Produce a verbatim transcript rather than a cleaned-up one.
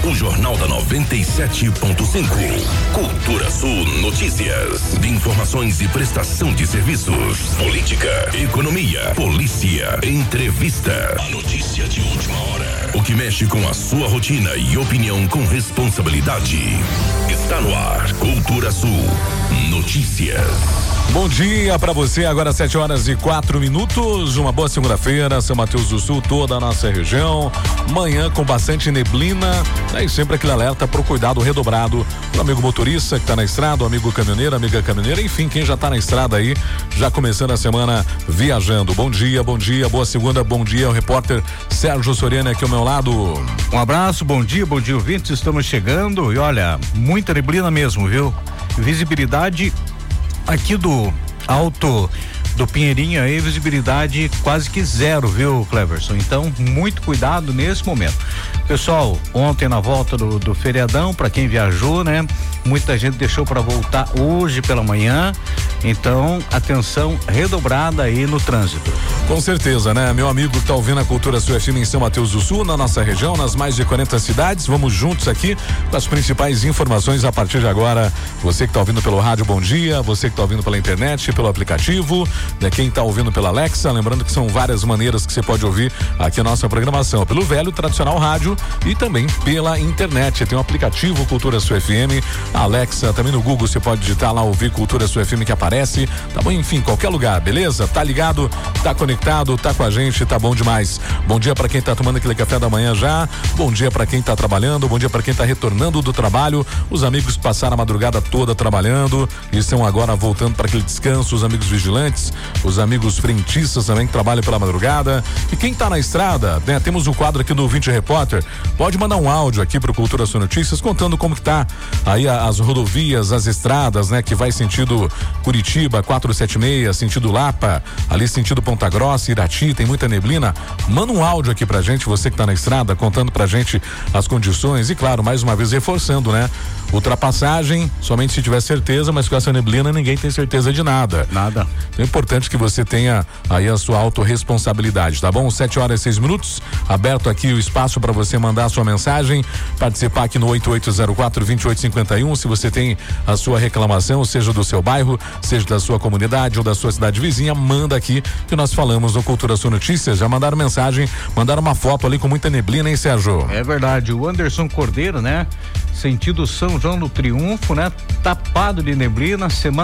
O Jornal da noventa e sete ponto cinco. Cultura Sul Notícias. De informações e prestação de serviços. Política, economia, polícia, entrevista. A notícia de última hora. O que mexe com a sua rotina e opinião com responsabilidade. Está no ar. Cultura Sul Notícias. Bom dia para você, agora sete horas e quatro minutos, uma boa segunda-feira, São Mateus do Sul, toda a nossa região, manhã com bastante neblina, né? E sempre aquele alerta pro cuidado redobrado pro amigo motorista que tá na estrada, o amigo caminhoneiro, amiga caminhoneira, enfim, quem já tá na estrada aí, já começando a semana viajando. Bom dia, bom dia, boa segunda, bom dia, o repórter Sérgio Soriano aqui ao meu lado. Um abraço, bom dia, bom dia, ouvintes, estamos chegando e olha, muita neblina mesmo, viu? Visibilidade aqui do alto do Pinheirinho aí, visibilidade quase que zero, viu, Cleverson? Então, muito cuidado nesse momento. Pessoal, ontem na volta do, do feriadão, para quem viajou, né? Muita gente deixou para voltar hoje pela manhã. Então, atenção redobrada aí no trânsito. Com certeza, né? Meu amigo que tá ouvindo a Cultura Sul F M em São Mateus do Sul, na nossa região, nas mais de quarenta cidades. Vamos juntos aqui com as principais informações a partir de agora. Você que tá ouvindo pelo rádio, bom dia. Você que tá ouvindo pela internet, pelo aplicativo, né? Quem tá ouvindo pela Alexa, lembrando que são várias maneiras que você pode ouvir aqui a nossa programação. Pelo velho tradicional rádio e também pela internet. Tem o aplicativo Cultura Sul F M, a Alexa, também no Google você pode digitar lá, ouvir Cultura Sul F M que aparece, tá bom? Enfim, qualquer lugar, beleza? Tá ligado, tá conectado, tá com a gente, tá bom demais. Bom dia pra quem tá tomando aquele café da manhã já, bom dia pra quem tá trabalhando, bom dia pra quem tá retornando do trabalho, os amigos que passaram a madrugada toda trabalhando e estão agora voltando para aquele descanso, os amigos vigilantes, os amigos frentistas também que trabalham pela madrugada. E quem tá na estrada, né? Temos um quadro aqui do Ouvinte Repórter, pode mandar um áudio aqui pro Cultura Sul Notícias contando como que tá aí as rodovias, as estradas, né? Que vai sentido Curitiba, quatrocentos e setenta e seis, sentido Lapa, ali sentido Ponta Grossa, Irati, tem muita neblina. Manda um áudio aqui pra gente, você que tá na estrada, contando pra gente as condições e claro, mais uma vez reforçando, né? Ultrapassagem, somente se tiver certeza, mas com essa neblina ninguém tem certeza de nada. Nada. Então é importante que você tenha aí a sua autorresponsabilidade, tá bom? sete horas e seis minutos, aberto aqui o espaço para você mandar a sua mensagem, participar aqui no oito oito zero quatro, dois oito cinco um, se você tem a sua reclamação, seja do seu bairro, seja da sua comunidade ou da sua cidade vizinha, manda aqui que nós falamos no Cultura Sul Notícias. Já mandaram mensagem, mandaram uma foto ali com muita neblina, hein, Sérgio? É verdade, o Anderson Cordeiro, né? Sentido São João do Triunfo, né? Tapado de neblina, semana